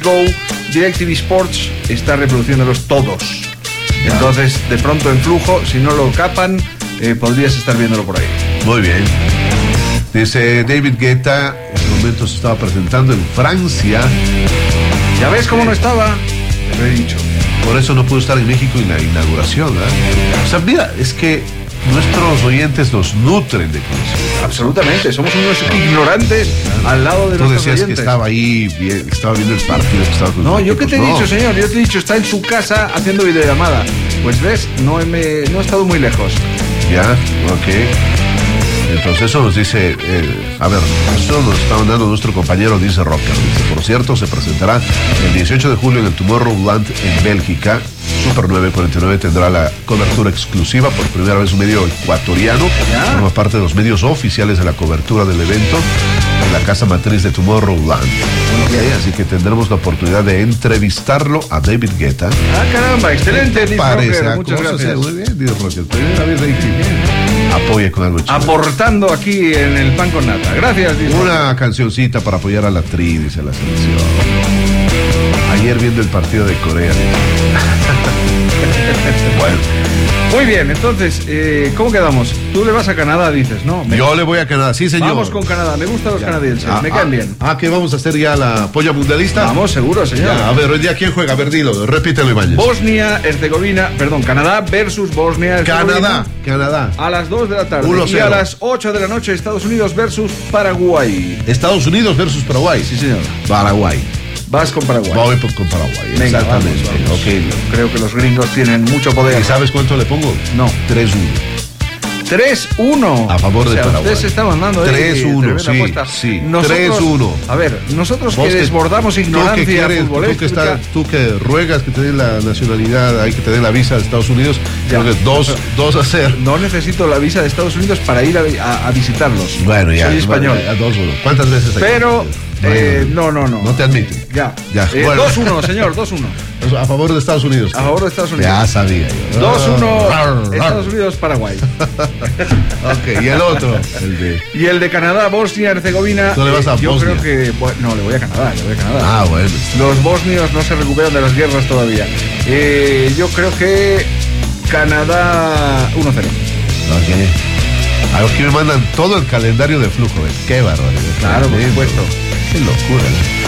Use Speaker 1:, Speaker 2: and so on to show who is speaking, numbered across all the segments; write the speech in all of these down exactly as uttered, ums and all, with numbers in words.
Speaker 1: Go, DirecTV Sports está reproduciéndolos todos. Entonces, de pronto en flujo, si no lo capan, eh, podrías estar viéndolo por ahí.
Speaker 2: Muy bien. Dice David Guetta, en este momento se estaba presentando en Francia.
Speaker 1: ¿Ya ves cómo no estaba? Te lo he dicho.
Speaker 2: Por eso no pudo estar en México en la inauguración, ¿eh? O sea, mira, es que nuestros oyentes nos nutren de conocimiento.
Speaker 1: Absolutamente, somos unos ignorantes al lado de
Speaker 2: Tú
Speaker 1: nuestros
Speaker 2: decías
Speaker 1: oyentes.
Speaker 2: que estaba ahí, bien, estaba viendo el partido. Que estaba con
Speaker 1: No,
Speaker 2: sus
Speaker 1: yo qué te he
Speaker 2: equipos.
Speaker 1: dicho,
Speaker 2: No.
Speaker 1: señor, yo te he dicho, está en su casa haciendo videollamada. Pues ves, no he, me- no he estado muy lejos.
Speaker 2: Ya, ok. Entonces eso nos dice, eh, a ver, esto nos está mandando nuestro compañero Dice Rocker. Dice, por cierto, se presentará el dieciocho de julio en el Tomorrowland en Bélgica. Super nueve cuarenta y nueve tendrá la cobertura exclusiva, por primera vez un medio ecuatoriano.
Speaker 1: Ya.
Speaker 2: Forma parte de los medios oficiales de la cobertura del evento en la casa matriz de Tomorrowland. Ok, así que tendremos la oportunidad de entrevistarlo a David Guetta.
Speaker 1: Ah, caramba, excelente, Dice
Speaker 2: Parece,
Speaker 1: Rocker,
Speaker 2: ¿ah?
Speaker 1: muchas
Speaker 2: ¿Cómo se hace?
Speaker 1: gracias.
Speaker 2: Muy bien, Dice Rocker. Primera vez ahí que apoya con algo chido.
Speaker 1: Aportando aquí en el pan con nata. Gracias, Dice Rocker.
Speaker 2: Una cancioncita para apoyar a la tri, dice la selección. Ayer viendo el partido de Corea. Bueno,
Speaker 1: Muy bien, entonces, eh, ¿cómo quedamos? Tú le vas a Canadá, dices, ¿no? Me-
Speaker 2: yo le voy a Canadá, sí señor.
Speaker 1: Vamos con Canadá, me gustan los
Speaker 2: Ya.
Speaker 1: canadienses,
Speaker 2: Ah,
Speaker 1: me
Speaker 2: ah,
Speaker 1: caen bien.
Speaker 2: Ah, que vamos a hacer ya la polla mundialista.
Speaker 1: Vamos, seguro, señor.
Speaker 2: Ya, a ver, hoy día quién juega, a ver, dilo, repítelo, Ibáñez.
Speaker 1: Bosnia, Herzegovina, perdón, Canadá versus Bosnia, Herzegovina.
Speaker 2: Canadá, Canadá.
Speaker 1: A las dos de la tarde.
Speaker 2: uno
Speaker 1: Y
Speaker 2: cero.
Speaker 1: a las ocho de la noche, Estados Unidos versus Paraguay.
Speaker 2: Estados Unidos versus Paraguay.
Speaker 1: Sí, señor.
Speaker 2: Paraguay.
Speaker 1: Vas con Paraguay.
Speaker 2: Voy por- con Paraguay.
Speaker 1: Venga,
Speaker 2: exactamente.
Speaker 1: vamos, vamos.
Speaker 2: Ok.
Speaker 1: Creo que los gringos tienen mucho poder.
Speaker 2: ¿Y sabes cuánto le pongo?
Speaker 1: No.
Speaker 2: tres uno.
Speaker 1: tres uno.
Speaker 2: A favor de
Speaker 1: o sea,
Speaker 2: Paraguay.
Speaker 1: Usted se está mandando ahí
Speaker 2: tres uno,
Speaker 1: tremenda
Speaker 2: sí,
Speaker 1: apuesta.
Speaker 2: sí.
Speaker 1: Nosotros-
Speaker 2: tres uno.
Speaker 1: A ver, nosotros
Speaker 2: Vos
Speaker 1: que
Speaker 2: que-
Speaker 1: desbordamos
Speaker 2: tú que
Speaker 1: ignorancia
Speaker 2: quieres, tú que,
Speaker 1: futbolística.
Speaker 2: está, tú que ruegas que te den la nacionalidad, hay que te den la visa de Estados Unidos,
Speaker 1: Ya.
Speaker 2: creo que dos, dos a cero.
Speaker 1: No necesito la visa de Estados Unidos para ir a, a- a visitarlos.
Speaker 2: Bueno, ya.
Speaker 1: Soy español.
Speaker 2: A dos uno. ¿Cuántas veces hay?
Speaker 1: Pero, eh, no, no, no.
Speaker 2: No te admite.
Speaker 1: Ya.
Speaker 2: Ya,
Speaker 1: Eh,
Speaker 2: bueno.
Speaker 1: dos uno, señor, dos uno.
Speaker 2: A favor de Estados Unidos.
Speaker 1: A favor de Estados Unidos.
Speaker 2: Ya sabía yo.
Speaker 1: dos uno,
Speaker 2: Rar,
Speaker 1: Estados
Speaker 2: rar.
Speaker 1: Unidos, Paraguay.
Speaker 2: Ok, y el otro, el de...
Speaker 1: Y el de Canadá, Bosnia, Herzegovina.
Speaker 2: ¿Tú le vas a
Speaker 1: eh, yo
Speaker 2: Bosnia?
Speaker 1: creo que. bueno, no, le voy a Canadá, le voy a Canadá.
Speaker 2: Ah, bueno.
Speaker 1: Los bosnios no se recuperan de las guerras todavía. Eh, yo creo que Canadá uno cero.
Speaker 2: Ok. A los que me mandan todo el calendario de flujo, ¿eh? Qué barbaridad.
Speaker 1: Claro, por
Speaker 2: Tremendo.
Speaker 1: supuesto.
Speaker 2: Qué locura.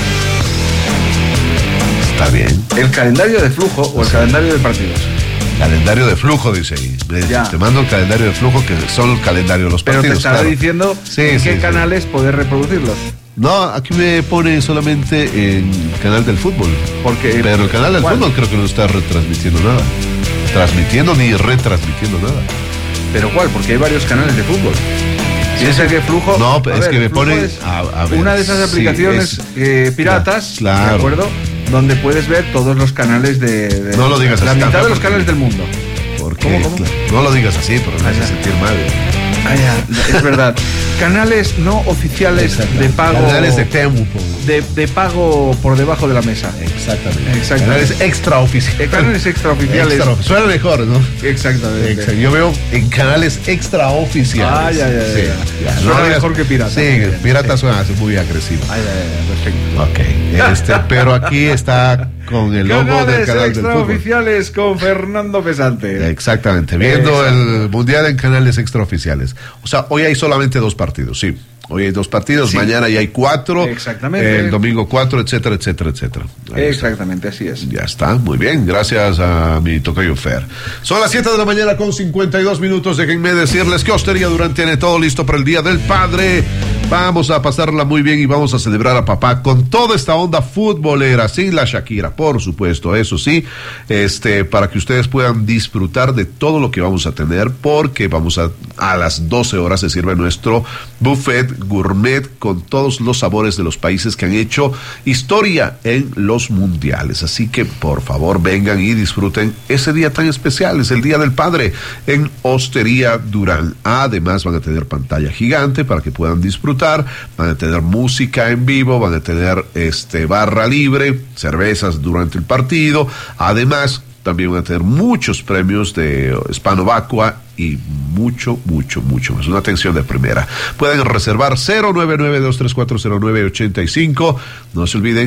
Speaker 2: Está bien.
Speaker 1: ¿El calendario de flujo o el calendario de partidos?
Speaker 2: Calendario de flujo, dice ahí. Eh,
Speaker 1: Ya.
Speaker 2: Te mando el calendario de flujo, que son el calendario de los
Speaker 1: Pero te
Speaker 2: partidos.
Speaker 1: estará
Speaker 2: claro.
Speaker 1: diciendo
Speaker 2: Sí,
Speaker 1: en
Speaker 2: sí,
Speaker 1: qué
Speaker 2: sí.
Speaker 1: canales poder reproducirlos.
Speaker 2: No, aquí me pone solamente en canal del fútbol.
Speaker 1: Porque,
Speaker 2: Pero el canal del
Speaker 1: ¿cuál?
Speaker 2: fútbol creo que no está retransmitiendo nada. Transmitiendo ni retransmitiendo nada.
Speaker 1: ¿Pero cuál? Porque hay varios canales de fútbol. Piensa que flujo.
Speaker 2: No,
Speaker 1: a
Speaker 2: es
Speaker 1: ver,
Speaker 2: que me
Speaker 1: Flujo
Speaker 2: pone-
Speaker 1: es
Speaker 2: a- a ver,
Speaker 1: una de esas
Speaker 2: sí,
Speaker 1: aplicaciones
Speaker 2: es-
Speaker 1: eh, piratas,
Speaker 2: Claro.
Speaker 1: ¿de acuerdo? Donde puedes ver todos los canales de. de-
Speaker 2: No lo digas
Speaker 1: La
Speaker 2: así,
Speaker 1: mitad
Speaker 2: tampoco,
Speaker 1: de los
Speaker 2: porque-
Speaker 1: canales del mundo.
Speaker 2: Porque,
Speaker 1: ¿Cómo, cómo?
Speaker 2: claro, no lo digas así, pero me
Speaker 1: Ah,
Speaker 2: hace
Speaker 1: ya.
Speaker 2: sentir mal.
Speaker 1: Ah, ya, es verdad. Canales no oficiales de pago.
Speaker 2: Canales de Temu.
Speaker 1: de, de pago por debajo de la mesa.
Speaker 2: Exactamente.
Speaker 1: Exactamente.
Speaker 2: Canales extraoficiales.
Speaker 1: Eh, canales extraoficiales.
Speaker 2: Extra, suena mejor, ¿no?
Speaker 1: Exactamente.
Speaker 2: Exacto. Yo veo en canales extraoficiales.
Speaker 1: Ah, ya, ya, ya,
Speaker 2: Sí,
Speaker 1: ya.
Speaker 2: ya.
Speaker 1: Suena
Speaker 2: digas-
Speaker 1: mejor que pirata.
Speaker 2: Sí,
Speaker 1: Muy bien.
Speaker 2: pirata suena así muy agresivo.
Speaker 1: Ah, ya, ya, ya, perfecto.
Speaker 2: Ok. Este, pero aquí está con el logo del
Speaker 1: Canales
Speaker 2: canal del fútbol.
Speaker 1: extraoficiales con Fernando Pesante.
Speaker 2: Exactamente, viendo
Speaker 1: Exacto.
Speaker 2: el mundial en canales extraoficiales. O sea, hoy hay solamente dos partidos, sí. Hoy hay dos partidos,
Speaker 1: Sí.
Speaker 2: mañana ya hay cuatro.
Speaker 1: Exactamente.
Speaker 2: El domingo cuatro, etcétera, etcétera, etcétera. Ahí está.
Speaker 1: Exactamente, así es.
Speaker 2: Ya está, muy bien, gracias a mi tocayo Fer. Son las siete de la mañana con cincuenta y dos minutos. Déjenme decirles que Hostería Durán tiene todo listo para el Día del Padre. Vamos a pasarla muy bien y vamos a celebrar a papá con toda esta onda futbolera, sin la Shakira, por supuesto, eso sí, este, para que ustedes puedan disfrutar de todo lo que vamos a tener, porque vamos a, a las doce horas se sirve nuestro buffet gourmet con todos los sabores de los países que han hecho historia en los mundiales. Así que por favor vengan y disfruten ese día tan especial, es el Día del Padre en Hostería Durán. Además van a tener pantalla gigante para que puedan disfrutar, van a tener música en vivo, van a tener este barra libre, cervezas durante el partido. Además también van a tener muchos premios de Hispanovacua y mucho, mucho, mucho más. Una atención de primera. Pueden reservar cero nueve nueve, dos tres cuatro, cero nueve ocho cinco. No se olviden